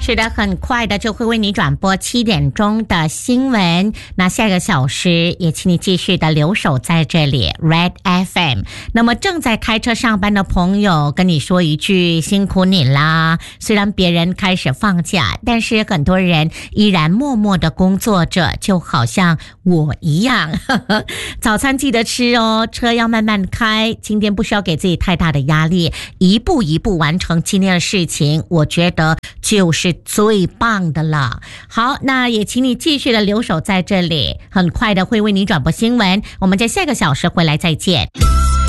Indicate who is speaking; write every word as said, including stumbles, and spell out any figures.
Speaker 1: 是的，很快的就会为你转播七点钟的新闻。那下个小时也请你继续的留守在这里 Red F M。 那么正在开车上班的朋友，跟你说一句辛苦你啦。虽然别人开始放假，但是很多人依然默默的工作着，就好像我一样早餐记得吃哦，车要慢慢开，今天不需要给自己太大的压力，一步一步完成今天的事情，我觉得就是最棒的了。好，那也请你继续的留守在这里，很快的会为你转播新闻，我们在下个小时回来再见。